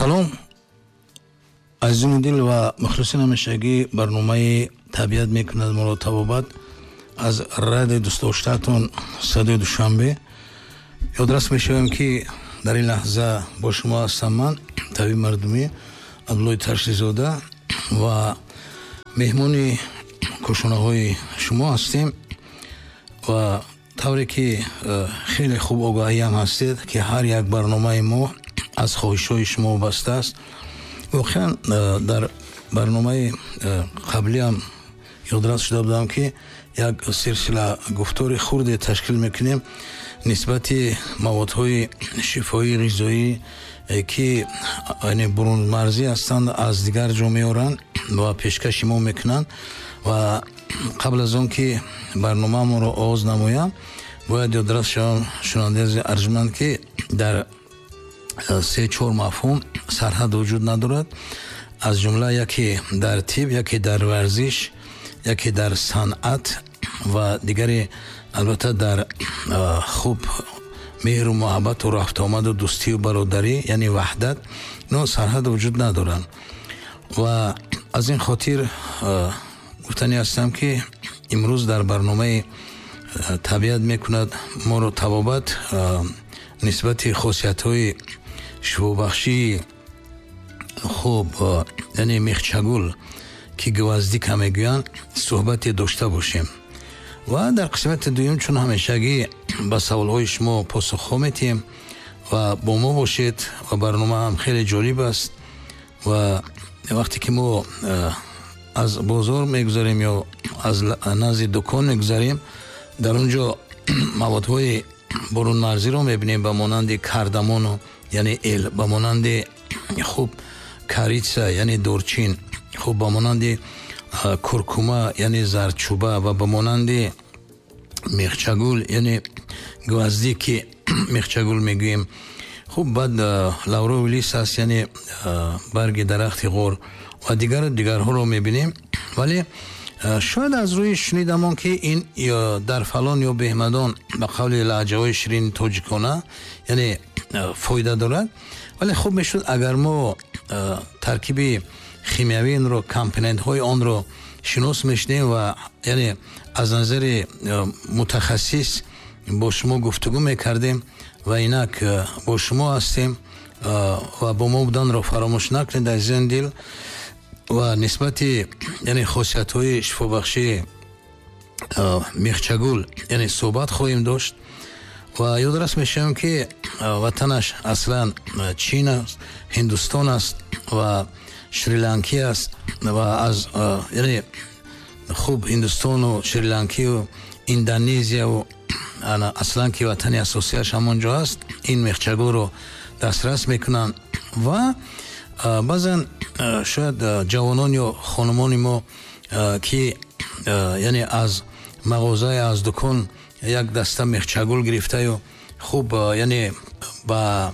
салом азизони дил ва мухлисин ҳамешагӣ барномаи табиат мекунад моро табобат аз радиои дӯстдоштаатон садои душанбе. ёдрас мешавем ки дар ин лаҳза бо шумо ҳастам ман табиб мардумӣ абдуллои ташлизода ва меҳмони кӯшонаҳои шумо ҳастем ва тавре ки хеле хуб огаҳиам ҳастед ки ҳар як барномаи мо аз хоҳишҳои шумо вобаста аст. воқеан дар барномаи қаблиам ёдрас шуда будам ки як силсила гуфтори хурде ташкил мекунем нисбати маводҳои шифоӣ ғизоӣ ки бурунмарзӣ ҳастанд аз дигар ҷо меоранд ва пешкаши мо мекунанд. ва қабл аз он ки барномаамонро оғоз намоям бояд ёдрас шавам шунавандаи арҷманд ки дар 3-4 мафҳум сарҳад вуҷуд надорад. аз ҷумла яке дар тиб, яке дар варзиш, яке дар санъат ва дигаре албатта дар хуб меҳру муҳаббату рафтуомаду дӯстию бародарӣ яъне ваҳдат ино сарҳад вуҷуд надоранд. ва аз ин хотир гуфтанӣ ҳастам ки имрӯз дар барномаи табиат мекунад моро табобат нисбати хосиятҳои шифобахшии хуб яъне мехчагул ки гваздика мегӯянд суҳбате дошта бошем. ва дар қисмати дуюм чун ҳамешагӣ ба саволҳои шумо посухҳо метиҳем ва бо мо бошед ва барнома ҳам хеле ҷолиб аст. ва вақте ки мо аз бозор мегузарем ё аз назди дукон мегузарем дар он ҷо маводҳои бурунмарзиро мебинем ба монанди кардамону яъне эл, ба монанди хуб карица яъне дорчин, хуб ба монанди куркума яъне зарчӯба ва ба монанди мехчагул яъне гвазди ки мехчагул мегӯем. хуб баъд лавровий лис аст яъне барги дарахти ғор ва дигарҳоро мебинем. вале шояд аз рӯи шунидамон ки ин дар фалон ё беҳмадон ба қавли лаҳҷаҳои ширини тоҷикона яъне фоида дорад. вале хуб мешуд агар мо таркиби химиявии онро, компонентҳои онро шинос мешунем ва яъне аз назари мутахассис бо шумо гуфтугӯ мекардем ва инак бо шумо ҳастем ва бо мо буданро фаромӯш накунед азизони дил. ва нисбати яъне хосиятҳои шифобахшии мехчагул яъне суҳбат хоҳем дошт. ва ёдрас мешавем ки ватанаш аслан чин аст, ҳиндустон аст ва шри-ланки аст. ва аз яъне хуб ҳиндустону шри-ланкию индонезияу аслан ки ватани асосияш ҳамон ҷо аст ин мехчагулро дастрас мекунанд. ва баъзан шояд ҷавонон ё хонумони мо ки яъне аз мағозае аз дукон як даста мехчагул гирифтаю хуб яъне ба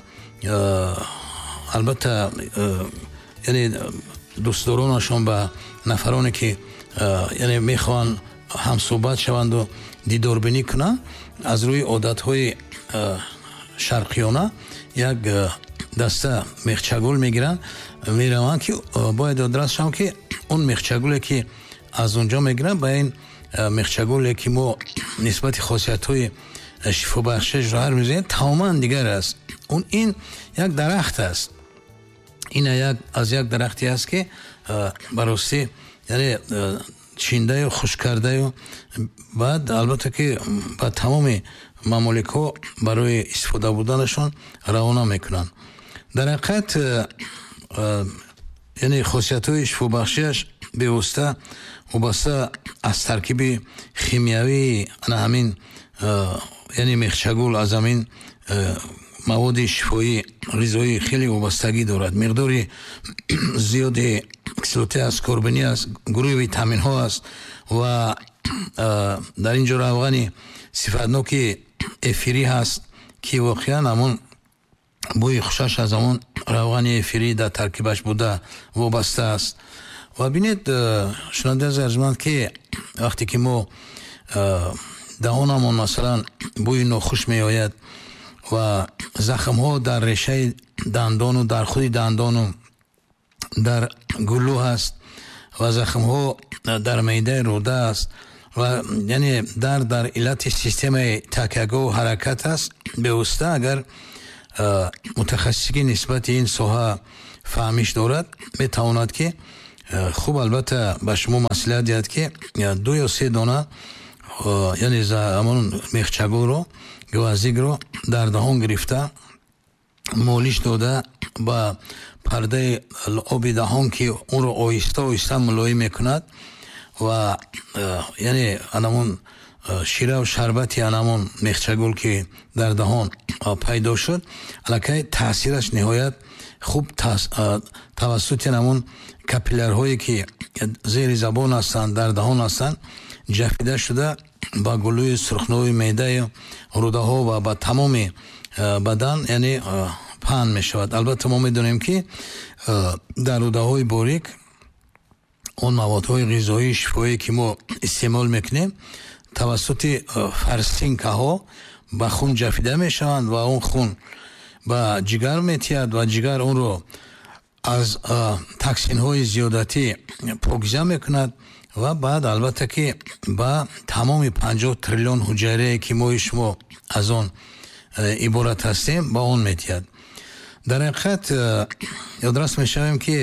албатта яъне дӯстдоронашон ба нафароне ки яъне мехоҳанд ҳамсӯҳбат шаванду дидорбинӣ кунанд аз рӯи одатҳои шарқиёна як даста мехчагул мегиранд мераванд ки бояд ёдрас шавам ки он мехчагуле ки аз он ҷо мегиранд ба ин мехчагуле ки мо нисбати хосиятҳои шифобахшиаш роҳар мезанем тамоман дигар аст. ин як дарахт аст. ин аз як дарахте аст ки барости яъне чиндаю хушк кардаю баъд албатта ки ба тамоми мамоликҳо барои истифода бурданашон равона мекунанд. дар ҳақиқат яъне хосиятҳои шифобахшиаш бевосита вобаста аз таркиби химиявии ҳамин яъне мехчагул аз ҳамин маводи шифоӣ ғизоӣ хеле вобастагӣ дорад. миқдори зиёди кислоти аст, корбинӣ аст, гурӯҳи витаминҳо аст ва дар ин ҷо равғани сифатноки эфирӣ ҳаст ки воқеан ҳамон бӯи хушаш аз ҳамон равғани эфирӣ дар таркибаш буда вобаста аст. ва бинед шунавандаи арҷманд ки вақте ки мо даҳонамон масалан бӯи нохуш меояд ва захмҳо дар решаи дандону дар худи дандону дар гулӯ ҳаст ва захмҳо дар меъдаи рӯда аст ва яъне дар иллати системаи такягоҳу ҳаракат аст. бевосита агар мутахассиси нисбати ин соҳа фаҳмиш дорад, метавонад ки хуб албатта ба шумо маслиҳат диҳад ки 2 ё 3 дона яъне ҳамон мехчагулро гваздикро дар даҳон гирифта молиш дода ба пардаи оби даҳон ки онро оҳиста оҳиста мулоим мекунад ва яъне анамон шираву шарбати анамон мехчагул ки дар даҳон пайдо шуд, аллакай таъсираш ниҳоят хуб тавассути анамон капиллярҳое ки зери забон ҳастанд, дар даҳон ҳастанд, ҷафида шуда ба гулӯи сурхнои меъдаи рӯдаҳо ва ба тамоми бадан яъне паҳн мешавад. албатта мо медонем ки дар рӯдаҳои борик он маводҳои ғизоии шифоие ки мо истеъмол мекунем тавассути фарсинкаҳо ба хун ҷафида мешаванд ва он хун ба ҷигар метиҳад ва ҷигар онро аз токсинҳои зиёдатӣ покиза мекунад ва баъд албатта ки ба тамоми 50 триллион ҳуҷайрае ки мои шумо аз он иборат ҳастем ба он метиҳад. дар ҳақиқат ёдрас мешавем ки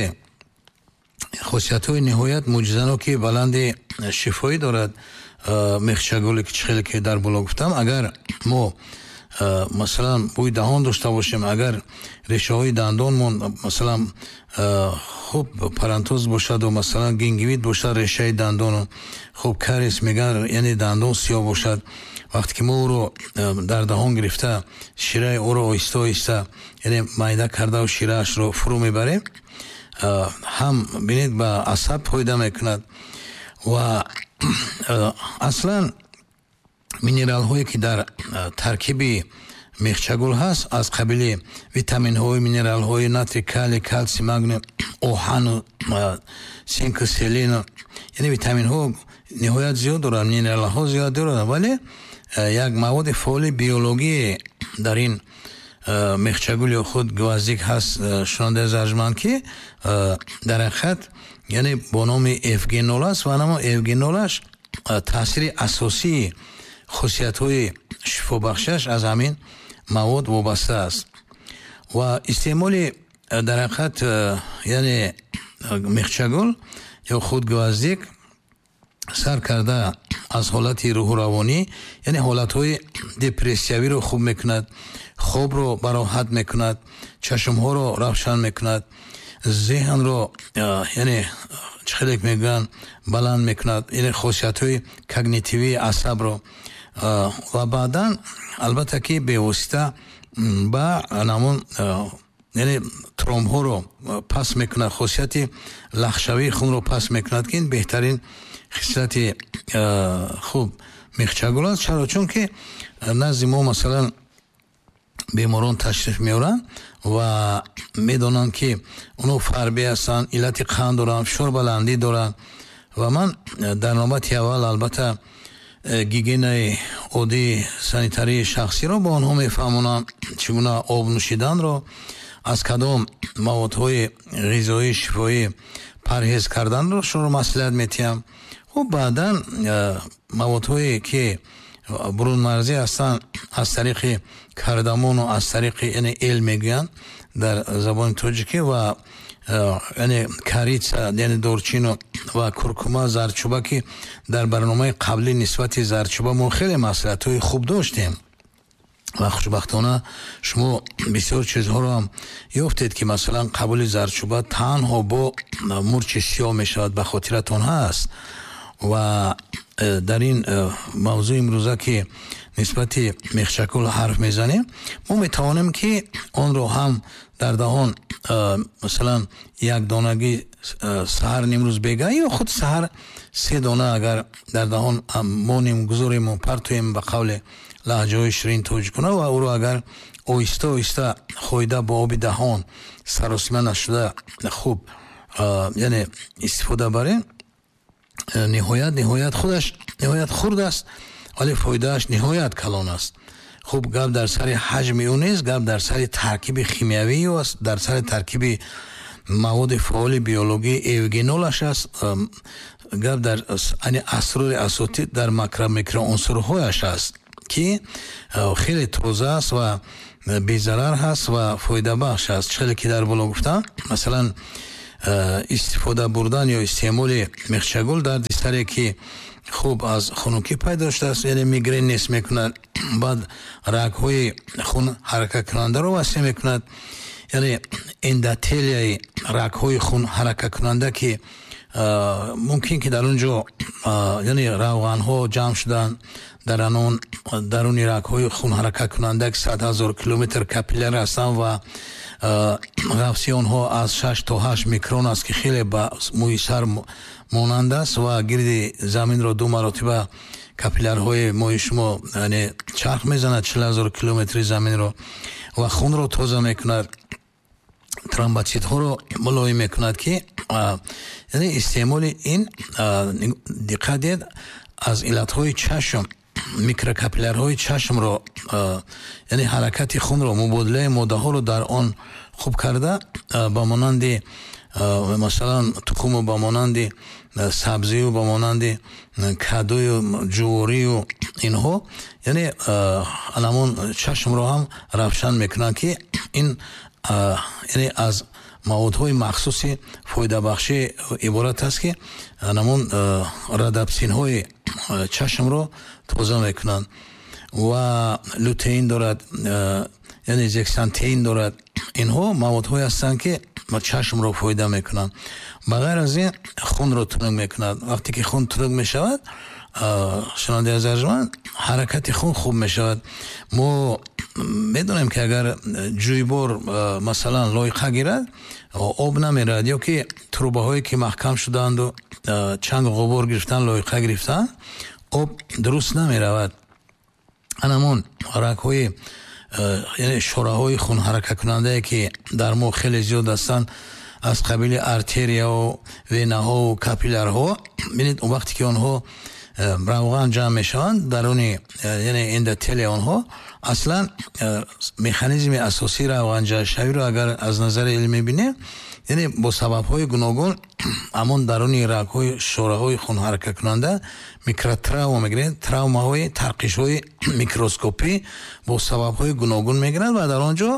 хусиятҳои ниҳоят мӯъҷизаноки баланди шифоӣ дорад мехчагуле ки чихеле ки дар боло гуфтам. агар мо масалан бӯи даҳон дошта бошем, агар решаҳои дандонмон масалан хуб парантоз бошаду масалан гингивит бошад решаи дандону хуб карис меган яъне дандон сиёҳ бошад, вақте ки мо оро дар даҳон гирифта шираи оро оҳиста оҳиста яъне майда кардау шираашро фурӯ мебарем, ҳам бинед ба асаб фоида мекунад ва аслан минералҳое ки дар таркиби мехчагул ҳаст аз қабили витаминҳои минералҳои натри, кали, калси, магни, оҳану синку, селину, яъне витаминҳо ниҳоят зиёд дорад, минералҳо зиёд дорад, вале як маводи фаъоли биологие дар ин мехчагул ё худ гваздик ҳаст шунавандаи зарҷманд ки дар ҳақиқат яъне бо номи эвгенол аст ва намо эвгенолаш таъсири асосии хусиятҳои шифобахшаш аз ҳамин мавод вобаста аст ва истеъмоли дар ҳақиқат яъне мехчагул ё худ гваздик сар карда аз ҳолати рӯҳуравонӣ яъне ҳолатҳои депрессиявиро хуб мекунад, хобро бароҳат мекунад, чашмҳоро равшан мекунад, зеҳнро яъне чихелек мегӯянд баланд мекунад, яъне хусиятҳои когнитивии асабро ва баъдан албатта ки бевосита ба намун яъне тромбҳоро пас мекунад, хусияти лахшавии хунро пас мекунад ки ин беҳтарин хислати хуб мехчагул аст. чаро чунки назди мо масалан беморон ташриф меоранд ва медонанд ки оно фарбе ҳастанд, иллати қанд доранд, фишор баландӣ доранд ва ман дар навбати аввал албатта гигиенаи оддии санитарии шахсиро ба онҳо мефаҳмонам, чӣ гуна об нӯшиданро, аз кадом маводҳои ғизоии шифоӣ парҳез карданро шуро маслиҳат метиҳам. хуб баъдан маводҳое ки бурунмарзӣ ҳастанд аз тариқи кардамону аз тариқи яъне эл мегӯянд дар забони тоҷикӣ ва яъне карица яъне дорчину ва куркума, зарчӯба ки дар барномаи қаблӣ нисбати зарчӯба мо хеле маслиҳатҳои хуб доштем ва хушбахтона шумо бисёр чизҳоро ҳам ёфтед ки масалан қабули зарчӯба танҳо бо мурчи сиёҳ мешавад, ба хотиратон ҳаст. ва дар ин мавзӯи имрӯза ки нисбати мехчагул ҳарф мезанем, мо метавонем ки онро ҳам дар даҳон масалан як донагӣ саҳар нимрӯз бега ё худ саҳар 3 дона агар дар даҳон монем гузорему партоем ба қавле лаҳҷаҳои ширин тоҷикуна ва ӯро агар оҳиста оҳиста хоида бо оби даҳон саросима нашуда хуб яъне истифода барем, ниҳоят худаш ниҳоят хурд аст, вале фоидааш ниҳоят калон аст. хуб гап дар сари ҳаҷми ӯ нест, гап дар сари таркиби химиявӣ аст, дар сари таркиби маводи фаъоли биологии евгенолаш аст, гап дар асрори асотид дар микроунсурҳояш аст ки хеле тоза аст ва безарар ҳаст ва фоидабахш аст. чиле ки дар боло гуфтам, масалан истифода бурдан ё истеъмоли мехчагул дарди саре ки хуб аз хунукӣ пайдо шудааст, яъне мигрен нест мекунад, баъд рагҳои хун ҳаракаткунандаро васеъ мекунад, яъне эндотелияи рагҳои хун ҳаракаткунанда ки мумкин ки дар он ҷо яъне равғанҳо ҷамъ шудан дар анон даруни рагҳои хун ҳаракаткунанда 100 000 километр капилляр ҳастанд ва ғафси онҳо аз 6 то 8 микрон аст ки хеле ба мӯи сар монанд аст ва гирди заминро 2 маротиба капиллярҳои мӯи шумо яъне чарх мезанад 40 000 километри заминро ва хунро тоза мекунад, тромбоцитҳоро мулоим мекунад ки яъне истеъмоли ин диққат дед аз иллатҳои чашм, микрокапиллярҳои чашмро яъне ҳаракати хунро, мубодилаи моддаҳоро дар он хуб карда ба монанди масалан тухуму ба монанди сабзию ба монанди кадую ҷуворию инҳо яъне анамон чашмро ҳам равшан мекунанд ки ин яъне аз маводҳои махсуси фоидабахшӣ иборат аст ки анамон радапсинҳои чашмро тоза мекунанд ва лютеин дорад, яъне зексантеин дорад. инҳо маводҳое ҳастанд ки чашмро фоида мекунанд. ба ғайр аз ин хунро тунук мекунад. вақте ки хун тунук мешавад, шунавандаи азизман, ҳаракати хун хуб мешавад. мо медонем ки агар ҷӯйбор масалан лойқа гирад, об намерад, ё ки трубаҳое ки маҳкам шудаанду чангу ғубор гирифтан, лойқа гирифтан, об дуруст намеравад. анамон рагҳои яъне шораҳои хун ҳаракаткунандае ки дар мо хеле зиёд ҳастанд, аз қабили артерияҳо, венаҳо, капиллярҳо, бинед вақте ки онҳо равған ҷамъ мешаванд даруни яъне эндотелия онҳо, аслан механизми асосии равғанҷашавиро агар аз назари илмӣ бинем, яъне бо сабабҳои гуногун ҳамон даруни рагҳои шораҳои хунҳаракаткунанда микротравма мегирад, травмаҳои тарқишҳои микроскопӣ бо сабабҳои гуногун мегирад ва дар он ҷо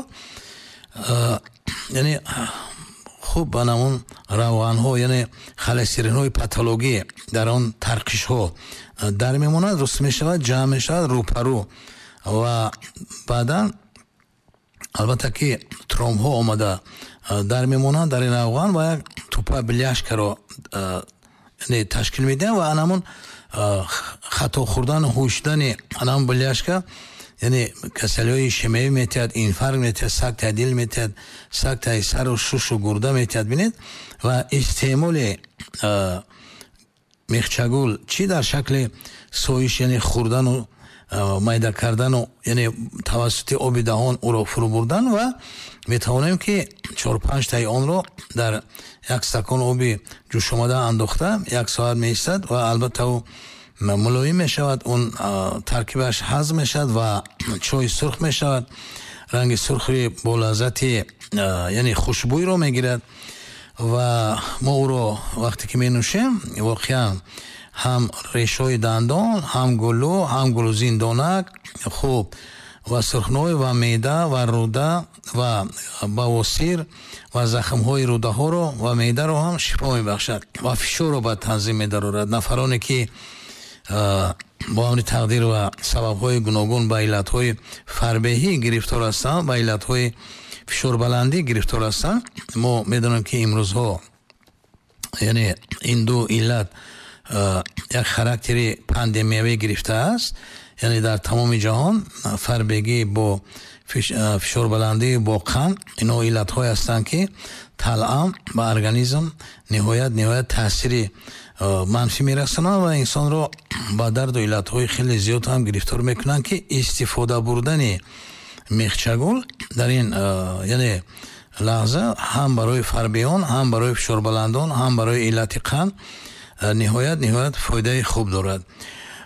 яъне хуб ба намун равғанҳо яъне холестеринҳои патологӣ дар он тарқишҳо дар мемонад, руст мешавад, ҷамъ мешавад рӯпарӯ ва баъдан албатта ки тромбҳо омада дар мемонанд дар ин равған ва як тупа бляшкаро ташкил медиҳад ва анамун хато хӯрдан, ҳушдани анамун бляшка яъне касалиҳои ишемиявӣ метиҳад, инфаркт метиҳад, сактаи дил метиҳад, сактаи сару шушу гурда метиҳад. бинед ва истеъмоли мехчагул чӣ дар шакли соиш, яъне хӯрдану майда кардану яъне тавассути оби даҳон ӯро фурӯ бурдан ва метавонем ки 4-5 таи онро дар як стакон оби ҷӯшомада андохта 1 соат меистад ва албатта ӯ мулоим мешавад, он таркибаш ҳазм мешавад ва чой сурх мешавад, ранги сурхи болаззати яъне хушбӯйро мегирад ва мо ӯро вақте ки менӯшем воқеан ҳам решҳои дандон, ҳам гулӯ, ҳам гулӯзиндонак хуб ва сурхной ва меъда ва рӯда ва бавосир ва захмҳои рӯдаҳоро ва меъдаро ҳам шифо мебахшад ва фишорро ба танзим медарорад. нафароне ки бо амри тақдир ва сабабҳои гуногун ба иллатҳои фарбеҳӣ гирифтор ҳастанд, ба иллатҳои фишорбаландӣ гирифтор ҳастанд, мо медонем ки имрӯзҳо яъне ин ду иллат як характери пандемиявӣ гирифтааст, яъне дар тамоми ҷаҳон фарбегӣ бо фишорбаландӣ бо қанд, инҳо иллатҳое ҳастанд ки талъам ба организм ниҳоят таъсири манфӣ мерасонанд ва инсонро ба дарду иллатҳои хеле зиёд ҳам гирифтор мекунанд ки истифода бурдани мехчагул дар ин яъне лаҳза ҳам барои фарбиён, ҳам барои фишорбаландон, ҳам барои иллати қанд ниҳоят фоидаи хуб дорад.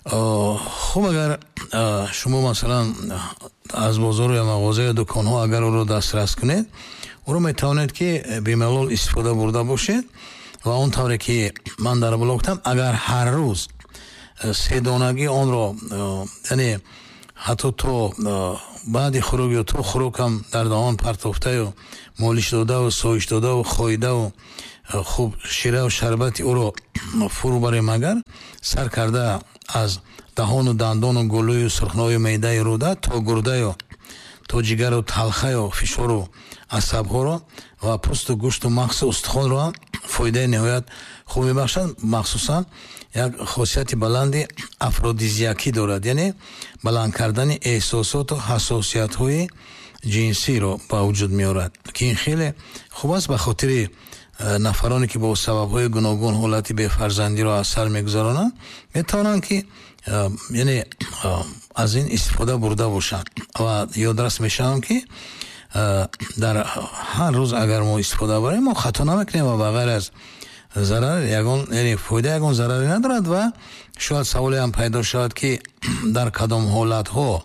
хуб агар шумо масалан аз бозор ё мағоза ё дуконҳо агар ӯро дастрас кунед, ӯро метавонед ки бемалол истифода бурда бошед ва он тавре ки ман дар аввал гуфтам, агар ҳар рӯз седонагӣ онро яъне ҳатто то баъди хӯрок ё то хӯрокам дар даҳон партофтаю молиш додаву соиш додаву хоидаву хуб шираву шарбати ӯро фурӯ барем, агар сар карда аз даҳону дандону гулӯю сурхноyu меъдаи рӯда то гурдаю то ҷигару талхаю фишору асабҳоро ва пӯсту гӯшту мағзу устухонро ҳам фоидаи ниҳоят хуб мебахшад. махсусан як хосияти баланди афродизиакӣ дорад, яъне баланд кардани эҳсосоту ҳассосиятҳои ҷинсиро ба вуҷуд меорад, ки ин хеле хуб аст ба хотири нафароне ки бо сабабҳои гуногун ҳолати бефарзандиро аз сар мегузаронанд, метавонанд ки яъне аз ин истифода бурда бошанд. ва ёдрас мешавам ки дар ҳар рӯз агар мо истифода барем, мо хато намекунем ва ба ғайр аз зарар ягон яъне фоида ягон зараре надорад. ва шояд саволе ҳам пайдо шавад ки дар кадом ҳолатҳо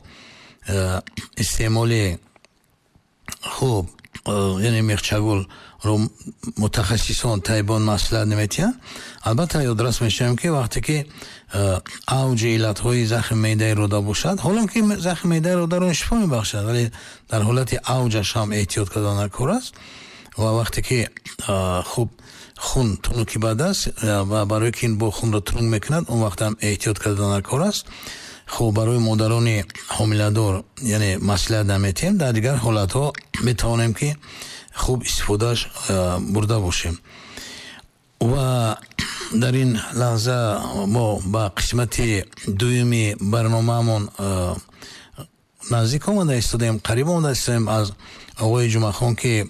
истеъмоли хуб яъне мехчагулро мутахассисон таибон маслиҳат наметиҳанд. албатта ёдрас мешавем ки вақте ки авҷи иллатҳои захми меъдаи рӯда бошад, ҳолон ки захми меъдаи рӯдаро шифо мебахшад, вале дар ҳолати авҷаш ҳам эҳтиёт кардан кор аст. ва вақте ки хуб хун тунуки бад аст ва барои ки ин бо хунро тунук мекунад, он вақт ҳам эҳтиёт кардан кор аст. хуб барои модарони ҳомиладор яъне маслиҳат наметиҳем, дар дигар ҳолатҳо метавонем ки хуб истифодааш бурда бошем. ва дар ин лаҳза мо ба қисмати дуюми барномаамон наздик омада истодаем, қариб омада истодаем. аз оғои ҷумъахон ки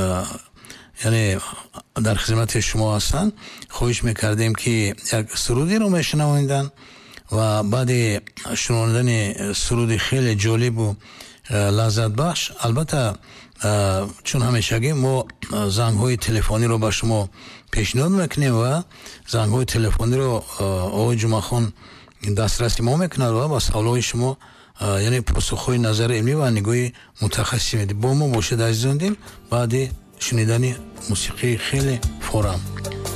яъне дар хизмати шумо ҳастанд, хоҳиш мекардем ки як сурудиро мешунавониданд ва баъди шунавондани суруди хеле ҷолибу лаззатбахш, албатта чун ҳамешагӣ мо зангҳои телефониро ба шумо пешниҳод мекунем ва зангҳои телефониро оғои ҷумъахон дастраси мо мекунад ва ба саволҳои шумо яъне посухҳои назари илмӣ ва нигоҳи мутахассис медиҳад. бо мо бошед азизони дил. баъди шунидани мусиқии хеле форам.